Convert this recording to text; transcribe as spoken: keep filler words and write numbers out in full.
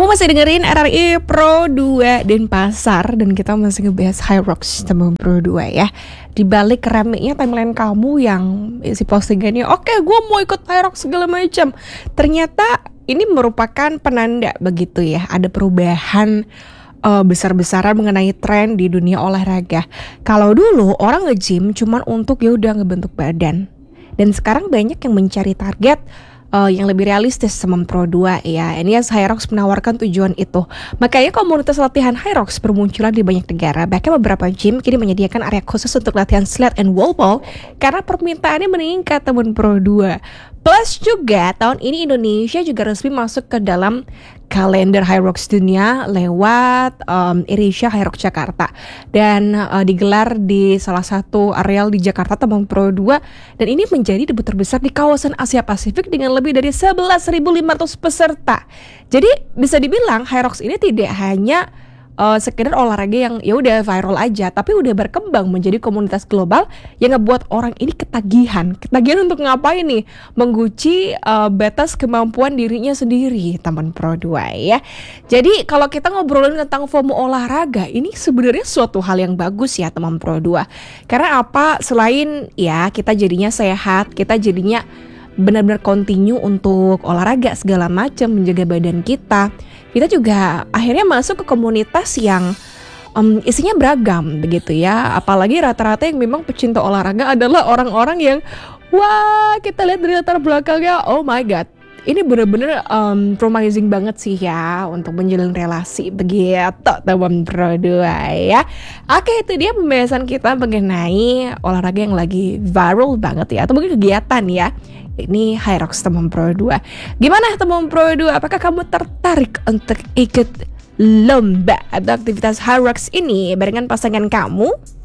Kamu masih dengerin R R I Pro dua Denpasar, dan kita masih ngebahas Hyrox teman Pro dua ya. Di balik remeknya timeline kamu yang isi postingannya, oke okay, gue mau ikut Hyrox segala macam, ternyata ini merupakan penanda begitu ya, ada perubahan uh, besar-besaran mengenai tren di dunia olahraga. Kalau dulu orang nge-gym cuman untuk ya udah ngebentuk badan, dan sekarang banyak yang mencari target Uh, yang lebih realistis sama Pro dua ya. Ini as Hyrox menawarkan tujuan itu. Makanya komunitas latihan Hyrox bermunculan di banyak negara. Bahkan beberapa gym kini menyediakan area khusus untuk latihan sled and wall ball karena permintaannya meningkat teman Pro dua. Plus juga tahun ini Indonesia juga resmi masuk ke dalam kalender Hyrox dunia lewat um, Eresia Hyrox Jakarta, dan uh, digelar di salah satu areal di Jakarta teman Pro dua, dan ini menjadi debut terbesar di kawasan Asia Pasifik dengan lebih dari sebelas ribu lima ratus peserta. Jadi bisa dibilang Hyrox ini tidak hanya Uh, sekedar olahraga yang ya udah viral aja, tapi udah berkembang menjadi komunitas global yang ngebuat orang ini ketagihan, ketagihan untuk ngapain nih? Menguji uh, batas kemampuan dirinya sendiri, teman Pro dua ya. Jadi kalau kita ngobrolin tentang FOMO olahraga, ini sebenarnya suatu hal yang bagus ya teman Pro dua. Karena apa? Selain ya kita jadinya sehat, kita jadinya benar-benar continue untuk olahraga segala macam, menjaga badan kita. Kita juga akhirnya masuk ke komunitas yang um, isinya beragam begitu ya. Apalagi rata-rata yang memang pecinta olahraga adalah orang-orang yang wah, kita lihat dari latar belakangnya, oh my god, ini bener-bener um, promising banget sih ya untuk menjalin relasi begitu teman Pro dua ya. Oke, itu dia pembahasan kita mengenai olahraga yang lagi viral banget ya, atau mungkin kegiatan ya. Ini Hyrox teman Pro dua. Gimana teman Pro dua? Apakah kamu tertarik untuk ikut lomba atau aktivitas Hyrox ini barengan pasangan kamu?